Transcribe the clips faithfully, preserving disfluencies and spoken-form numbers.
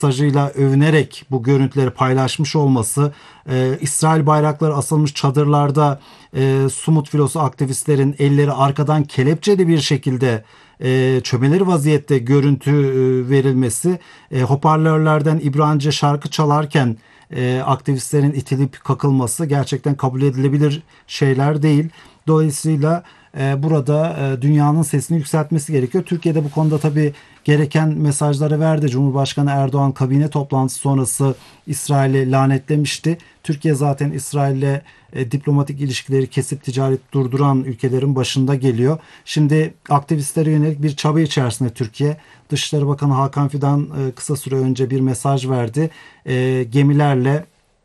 mesajıyla övünerek bu görüntüleri paylaşmış olması, e, İsrail bayrakları asılmış çadırlarda e, Sumut filosu aktivistlerin elleri arkadan kelepçeli bir şekilde e, çömeleri vaziyette görüntü e, verilmesi, e, hoparlörlerden İbranice şarkı çalarken e, aktivistlerin itilip kakılması gerçekten kabul edilebilir şeyler değil. Dolayısıyla e, burada e, dünyanın sesini yükseltmesi gerekiyor. Türkiye'de bu konuda tabii gereken mesajları verdi. Cumhurbaşkanı Erdoğan kabine toplantısı sonrası İsrail'i lanetlemişti. Türkiye zaten İsrail'le e, diplomatik ilişkileri kesip ticaret durduran ülkelerin başında geliyor. Şimdi aktivistlere yönelik bir çaba içerisinde Türkiye. Dışişleri Bakanı Hakan Fidan e, kısa süre önce bir mesaj verdi. E, gemilerle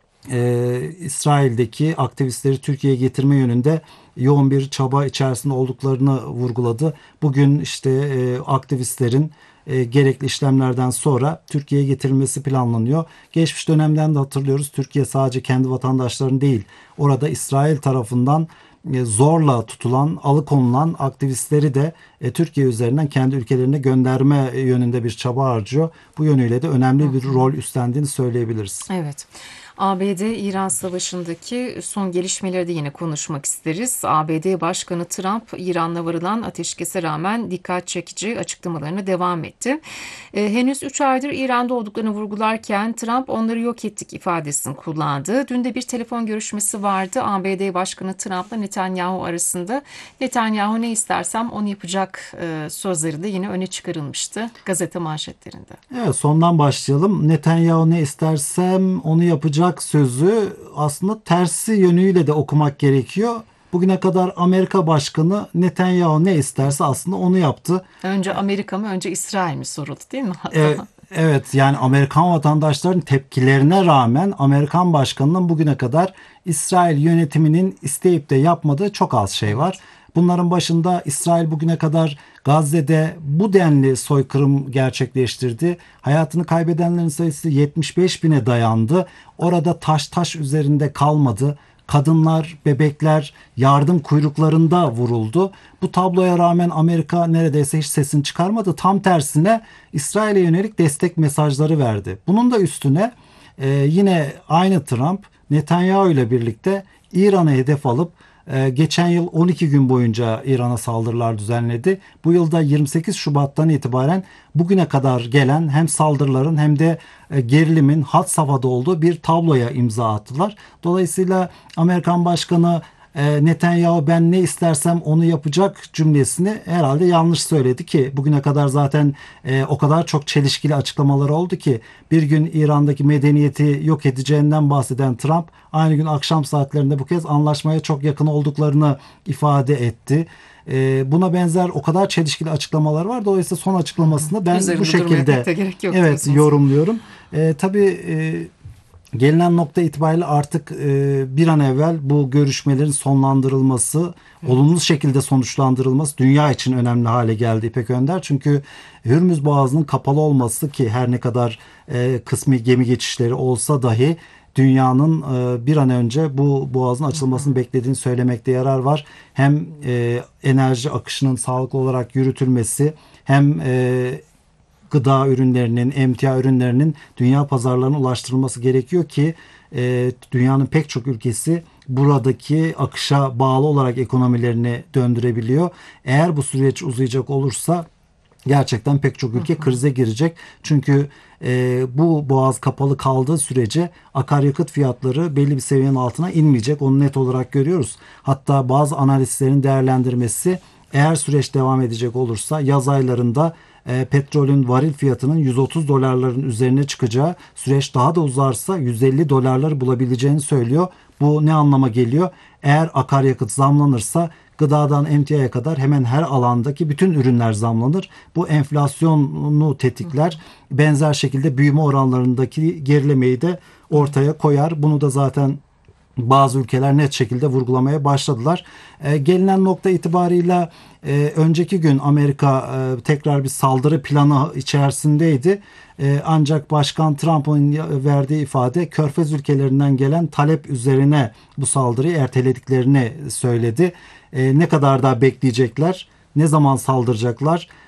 e, İsrail'deki aktivistleri Türkiye'ye getirme yönünde yoğun bir çaba içerisinde olduklarını vurguladı. Bugün işte e, aktivistlerin e, gerekli işlemlerden sonra Türkiye'ye getirilmesi planlanıyor. Geçmiş dönemden de hatırlıyoruz. Türkiye sadece kendi vatandaşlarını değil, orada İsrail tarafından e, zorla tutulan, alıkonulan aktivistleri de e, Türkiye üzerinden kendi ülkelerine gönderme yönünde bir çaba harcıyor. Bu yönüyle de önemli bir rol üstlendiğini söyleyebiliriz. Evet. A B D-İran Savaşı'ndaki son gelişmeleri de yine konuşmak isteriz. A B D Başkanı Trump, İran'la varılan ateşkese rağmen dikkat çekici açıklamalarına devam etti. Ee, henüz üç aydır İran'da olduklarını vurgularken Trump onları yok ettik ifadesini kullandı. Dün de bir telefon görüşmesi vardı A B D Başkanı Trump'la Netanyahu arasında. Netanyahu ne istersem onu yapacak e, sözleri de yine öne çıkarılmıştı gazete manşetlerinde. Evet, sondan başlayalım. Netanyahu ne istersem onu yapacak sözü aslında tersi yönüyle de okumak gerekiyor. Bugüne kadar Amerika Başkanı Netanyahu ne isterse aslında onu yaptı. Önce Amerika mı, önce İsrail mi soruldu değil mi hatta? Evet, evet, yani Amerikan vatandaşların tepkilerine rağmen Amerikan Başkanı'nın bugüne kadar İsrail yönetiminin isteyip de yapmadığı çok az şey var. Bunların başında İsrail bugüne kadar Gazze'de bu denli soykırım gerçekleştirdi. Hayatını kaybedenlerin sayısı yetmiş beş bine dayandı. Orada taş taş üzerinde kalmadı. Kadınlar, bebekler yardım kuyruklarında vuruldu. Bu tabloya rağmen Amerika neredeyse hiç sesini çıkarmadı. Tam tersine İsrail'e yönelik destek mesajları verdi. Bunun da üstüne e, yine aynı Trump Netanyahu ile birlikte İran'ı hedef alıp e, geçen yıl on iki gün boyunca İran'a saldırılar düzenledi. Bu yılda yirmi sekiz Şubat'tan itibaren bugüne kadar gelen hem saldırıların hem de e, gerilimin had safhada olduğu bir tabloya imza attılar. Dolayısıyla Amerikan Başkanı e, Netanyahu ben ne istersem onu yapacak cümlesini herhalde yanlış söyledi ki bugüne kadar zaten e, o kadar çok çelişkili açıklamaları oldu ki bir gün İran'daki medeniyeti yok edeceğinden bahseden Trump aynı gün akşam saatlerinde bu kez anlaşmaya çok yakın olduklarını ifade etti. E, buna benzer o kadar çelişkili açıklamalar var. Dolayısıyla son açıklamasını ben Üzerinde bu şekilde evet yorumluyorum. E, tabii e, gelinen nokta itibariyle artık e, bir an evvel bu görüşmelerin sonlandırılması, evet, olumlu şekilde sonuçlandırılması dünya için önemli hale geldi İpek Önder. Çünkü Hürmüz Boğazı'nın kapalı olması ki her ne kadar e, kısmi gemi geçişleri olsa dahi dünyanın e, bir an önce bu boğazın açılmasını beklediğini söylemekte yarar var. Hem e, enerji akışının sağlıklı olarak yürütülmesi hem e, gıda ürünlerinin, emtia ürünlerinin dünya pazarlarına ulaştırılması gerekiyor ki e, dünyanın pek çok ülkesi buradaki akışa bağlı olarak ekonomilerini döndürebiliyor. Eğer bu süreç uzayacak olursa gerçekten pek çok ülke krize girecek. Çünkü e, bu boğaz kapalı kaldığı sürece akaryakıt fiyatları belli bir seviyenin altına inmeyecek. Onu net olarak görüyoruz. Hatta bazı analistlerin değerlendirmesi eğer süreç devam edecek olursa yaz aylarında e, petrolün varil fiyatının yüz otuz dolarların üzerine çıkacağı, süreç daha da uzarsa yüz elli dolarları bulabileceğini söylüyor. Bu ne anlama geliyor? Eğer akaryakıt zamlanırsa gıdadan emtiaya kadar hemen her alandaki bütün ürünler zamlanır. Bu enflasyonu tetikler. Benzer şekilde büyüme oranlarındaki gerilemeyi de ortaya koyar. Bunu da zaten bazı ülkeler net şekilde vurgulamaya başladılar. E, gelinen nokta itibarıyla e, önceki gün Amerika e, tekrar bir saldırı planı içerisindeydi. E, ancak Başkan Trump'ın verdiği ifade Körfez ülkelerinden gelen talep üzerine bu saldırıyı ertelediklerini söyledi. E, ne kadar daha bekleyecekler? Ne zaman saldıracaklar?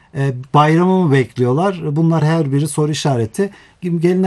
E, bayramı mı bekliyorlar? Bunlar her biri soru işareti. Gelinen